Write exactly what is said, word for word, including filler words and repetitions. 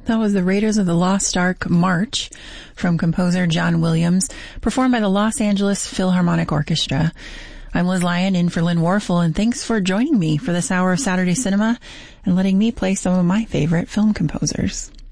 That was the Raiders of the Lost Ark March from composer John Williams, performed by the Los Angeles Philharmonic Orchestra. I'm Liz Lyon in for Lynn Warfel, and thanks for joining me for this hour of Saturday Cinema and letting me play some of my favorite film composers.